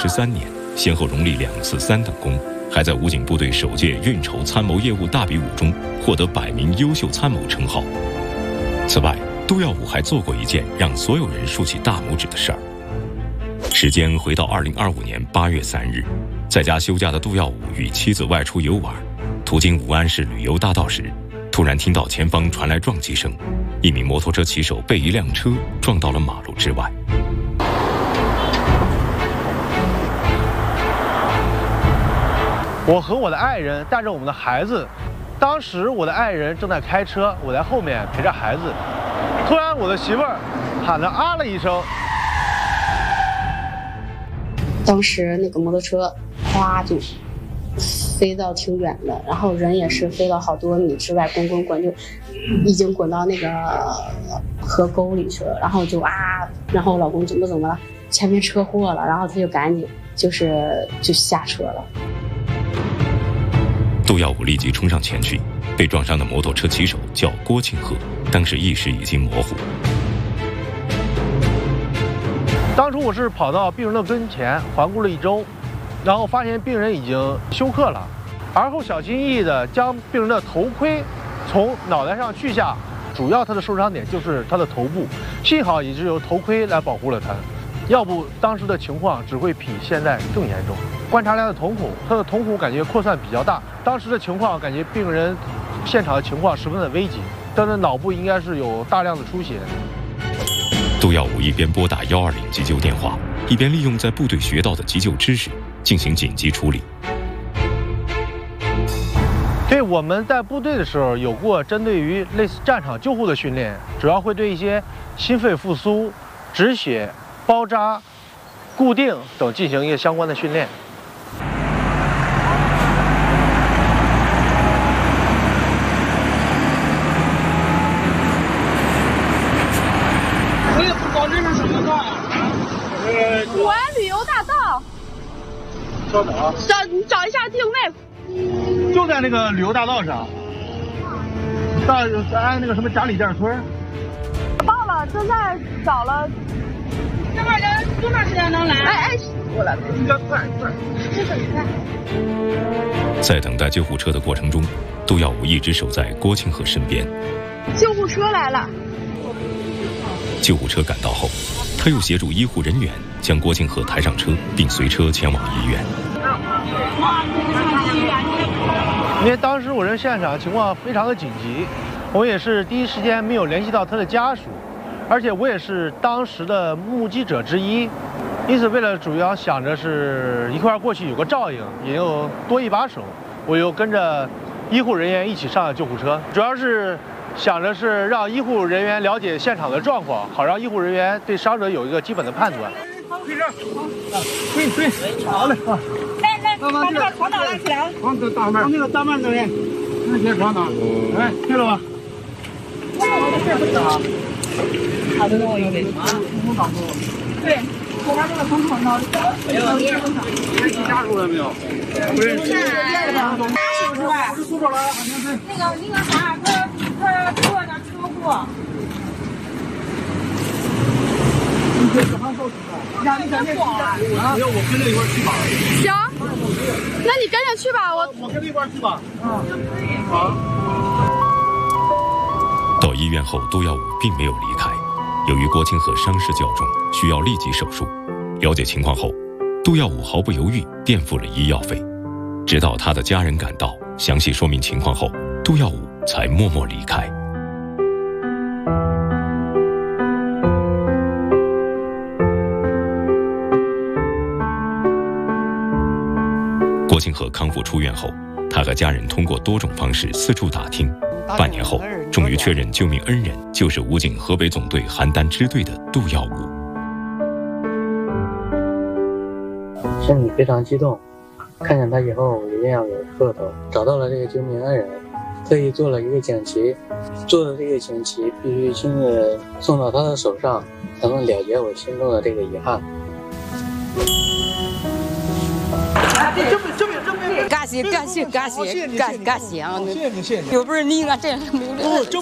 13年，先后荣立2次3等功，还在武警部队首届运筹参谋业务大比武中获得100名优秀参谋称号。此外，杜耀武还做过一件让所有人竖起大拇指的事儿。时间回到2025年8月3日，在家休假的杜耀武与妻子外出游玩，途经武安市旅游大道时，突然听到前方传来撞击声，一名摩托车骑手被一辆车撞到了马路之外。 我和我的爱人带着我们的孩子，当时我的爱人正在开车，我在后面陪着孩子。突然，我的媳妇儿喊了啊了一声。 当时那个摩托车哗就飞到挺远的，然后人也是飞到好多米之外，滚，就已经滚到那个河沟里去了。然后就然后我老公怎么了？前面车祸了，然后他就赶紧就下车了。 杜耀武立即冲上前去，被撞伤的摩托车骑手叫郭庆鹤，当时意识已经模糊。 当初我是跑到病人的跟前环顾了一周，然后发现病人已经休克了，而后小心翼翼地将病人的头盔从脑袋上取下，主要他的受伤点就是他的头部，幸好也是由头盔来保护了他，要不当时的情况只会比现在更严重。观察他的瞳孔，他的瞳孔感觉扩散比较大，当时的情况感觉病人现场的情况十分的危急，他的脑部应该是有大量的出血。 杜耀武一边拨打120急救电话，一边利用在部队学到的急救知识进行紧急处理。 对，我们在部队的时候有过针对于类似战场救护的训练，主要会对一些心肺复苏、止血、包扎、固定等进行一些相关的训练。 武安旅游大道。 稍等啊， 你找一下定位。 就在那个旅游大道上，按那个什么贾里店村。 到了，正在找了。这边人多长时间能来？过来， 应该快。 在等待救护车的过程中，杜耀武一直守在郭庆鹤身边。 救护车来了。 救护车赶到后，他又协助医护人员将郭庆鹤抬上车，并随车前往医院。 因为当时我人现场情况非常的紧急，我也是第一时间没有联系到他的家属，而且我也是当时的目击者之一，因此为了主要想着是一块过去有个照应，也有多一把手，我又跟着医护人员一起上了救护车，主要是想着是让医护人员了解现场的状况，好让医护人员对伤者有一个基本的判断。对，好嘞啊！ 来，把这个床单拿起来。 往那个大门那边，那些床单，哎，对了吧？ 这不行啊。他这个我有点什么？对，我把这个从头脑没有。 家属了没有？不是。 家属是吧？ 我是宿舍了。 那个啥，他出了点车祸。 让你赶紧去吧，要我跟着一块去吧。 行，那你跟着去吧， 我跟着一块去吧。 好。到医院后，杜耀武并没有离开，由于郭庆鹤伤势较重，需要立即手术。了解情况后，杜耀武毫不犹豫垫付了医药费，直到他的家人赶到，详细说明情况后，杜耀武才默默离开。郭庆鹤康复出院后，他和家人通过多种方式四处打听，半年后终于确认救命恩人就是武警河北总队邯郸支队的杜耀武。 心里非常激动，看见他以后一定要有贺头，找到了这个救命恩人，特意做了一个锦旗，做的这个锦旗必须亲自送到他的手上，才能了结我心中的这个遗憾。 感谢啊！ 谢谢你， 有不是你，俺真没有。